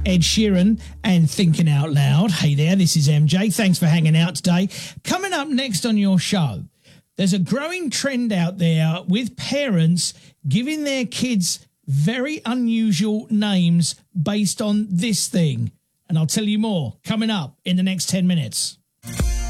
Ed Sheeran and Thinking Out Loud. Hey there, this is MJ. Thanks for hanging out today. Coming up next on your show, there's a growing trend out there with parents giving their kids very unusual names based on this thing. And I'll tell you more coming up in the next 10 minutes.